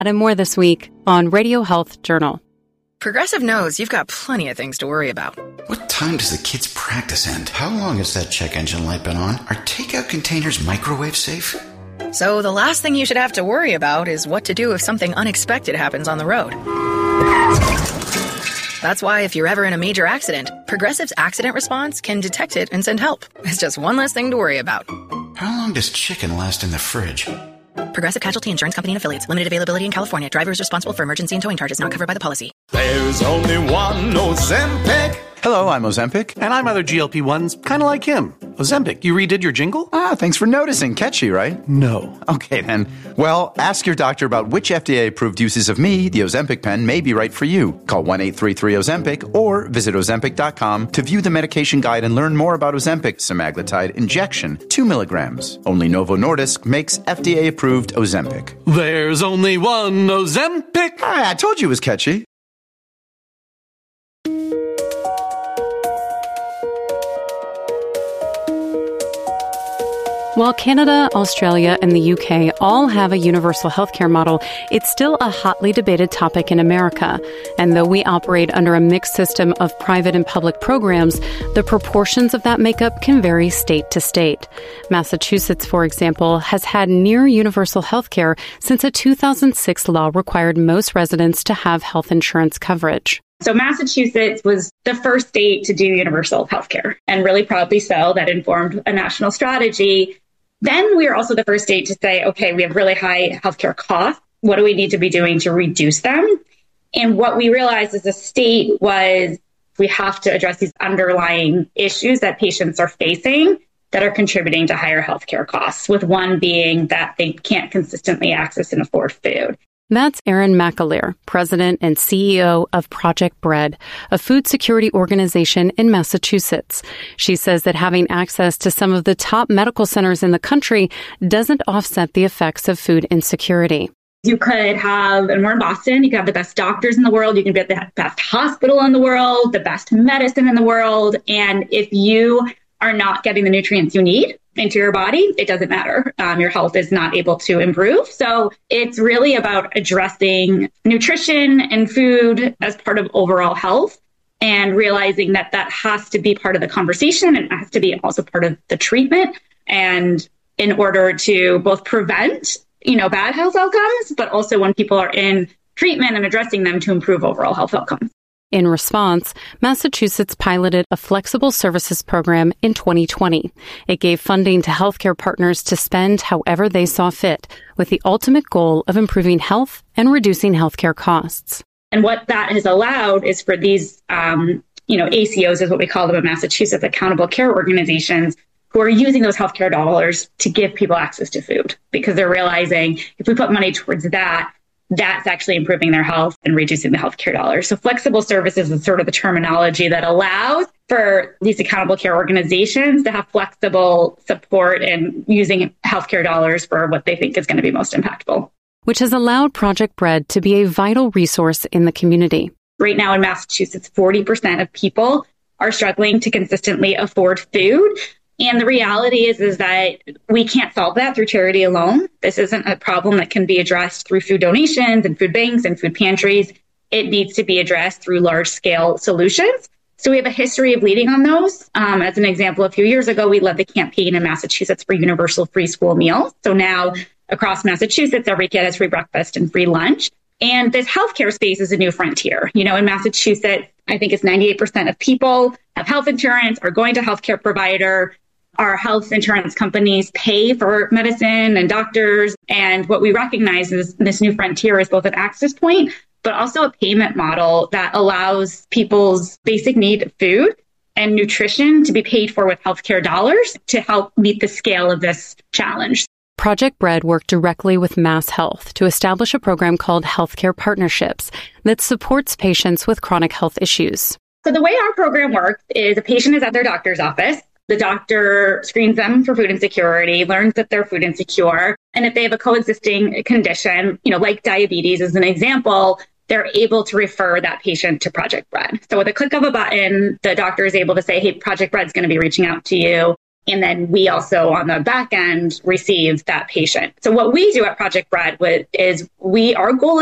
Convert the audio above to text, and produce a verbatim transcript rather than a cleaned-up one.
And more this week on Radio Health Journal. Progressive knows you've got plenty of things to worry about. What time does the kids' practice end? How long has that check engine light been on? Are takeout containers microwave safe? So the last thing you should have to worry about is what to do if something unexpected happens on the road. That's why if you're ever in a major accident, Progressive's accident response can detect it and send help. It's just one less thing to worry about. How long does chicken last in the fridge? Progressive Casualty Insurance Company and Affiliates. Limited availability in California. Driver is responsible for emergency and towing charges not covered by the policy. There's only one Ozempic. Hello, I'm Ozempic. And I'm other G L P ones, kind of like him. Ozempic, you redid your jingle? Ah, thanks for noticing. Catchy, right? No. Okay, then. Well, ask your doctor about which F D A-approved uses of me, the Ozempic pen, may be right for you. Call one eight three three Ozempic or visit Ozempic dot com to view the medication guide and learn more about Ozempic semaglutide injection, two milligrams. Only Novo Nordisk makes F D A-approved Ozempic. There's only one Ozempic. Ah, I told you it was catchy. While Canada, Australia, and the U K all have a universal healthcare model, it's still a hotly debated topic in America. And though we operate under a mixed system of private and public programs, the proportions of that makeup can vary state to state. Massachusetts, for example, has had near universal healthcare since a two thousand six law required most residents to have health insurance coverage. So Massachusetts was the first state to do universal healthcare, and really proudly so. That informed a national strategy. Then we were also the first state to say, okay, we have really high healthcare costs. What do we need to be doing to reduce them? And what we realized as a state was we have to address these underlying issues that patients are facing that are contributing to higher healthcare costs, with one being that they can't consistently access and afford food. That's Erin McAleer, president and C E O of Project Bread, a food security organization in Massachusetts. She says that having access to some of the top medical centers in the country doesn't offset the effects of food insecurity. You could have, and we're in Boston, you could have the best doctors in the world, you can be at the best hospital in the world, the best medicine in the world, and if you are not getting the nutrients you need into your body, it doesn't matter. Um, your health is not able to improve. So it's really about addressing nutrition and food as part of overall health, and realizing that that has to be part of the conversation and has to be also part of the treatment. And in order to both prevent, you know, bad health outcomes, but also when people are in treatment and addressing them to improve overall health outcomes. In response, Massachusetts piloted a flexible services program in twenty twenty. It gave funding to healthcare partners to spend however they saw fit, with the ultimate goal of improving health and reducing healthcare costs. And what that has allowed is for these, um, you know, A C Os is what we call them in Massachusetts, accountable care organizations, who are using those healthcare dollars to give people access to food, because they're realizing if we put money towards that, that's actually improving their health and reducing the healthcare dollars. So flexible services is sort of the terminology that allows for these accountable care organizations to have flexible support and using healthcare dollars for what they think is going to be most impactful. Which has allowed Project Bread to be a vital resource in the community. Right now in Massachusetts, forty percent of people are struggling to consistently afford food. And the reality is, is that we can't solve that through charity alone. This isn't a problem that can be addressed through food donations and food banks and food pantries. It needs to be addressed through large-scale solutions. So we have a history of leading on those. Um, as an example, a few years ago, we led the campaign in Massachusetts for universal free school meals. So now across Massachusetts, every kid has free breakfast and free lunch. And this healthcare space is a new frontier. You know, in Massachusetts, I think it's ninety-eight percent of people have health insurance, are going to a healthcare provider. Our health insurance companies pay for medicine and doctors. And what we recognize is this new frontier is both an access point, but also a payment model that allows people's basic need of food and nutrition to be paid for with healthcare dollars to help meet the scale of this challenge. Project Bread worked directly with Mass Health to establish a program called Healthcare Partnerships that supports patients with chronic health issues. So the way our program works is a patient is at their doctor's office. The doctor screens them for food insecurity, learns that they're food insecure. And if they have a coexisting condition, you know, like diabetes as an example, they're able to refer that patient to Project Bread. So with a click of a button, the doctor is able to say, hey, Project Bread's going to be reaching out to you. And then we also on the back end receive that patient. So what we do at Project Bread with, is we, our goal